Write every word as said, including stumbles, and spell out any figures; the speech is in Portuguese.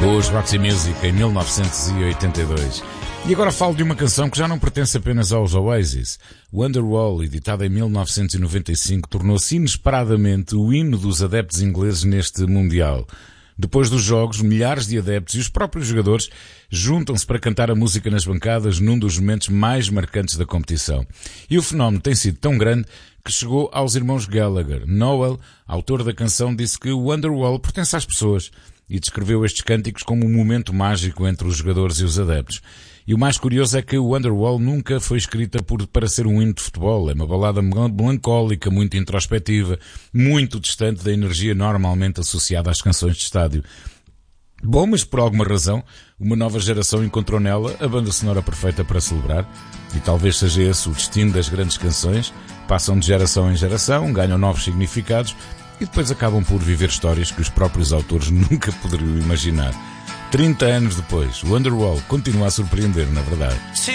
Os Roxy Music em mil novecentos e oitenta e dois. E agora falo de uma canção que já não pertence apenas aos Oasis. Wonderwall, editada em mil novecentos e noventa e cinco, tornou-se inesperadamente o hino dos adeptos ingleses neste Mundial. Depois dos jogos, milhares de adeptos e os próprios jogadores juntam-se para cantar a música nas bancadas num dos momentos mais marcantes da competição. E o fenómeno tem sido tão grande que chegou aos irmãos Gallagher. Noel, autor da canção, disse que o Wonderwall pertence às pessoas e descreveu estes cânticos como um momento mágico entre os jogadores e os adeptos. E o mais curioso é que o Wonderwall nunca foi escrita por, para ser um hino de futebol. É uma balada melancólica, muito introspectiva, muito distante da energia normalmente associada às canções de estádio. Bom, mas por alguma razão, uma nova geração encontrou nela a banda sonora perfeita para celebrar. E talvez seja esse o destino das grandes canções. Passam de geração em geração, ganham novos significados e depois acabam por viver histórias que os próprios autores nunca poderiam imaginar. trinta anos depois, Wonderwall continua a surpreender, na verdade.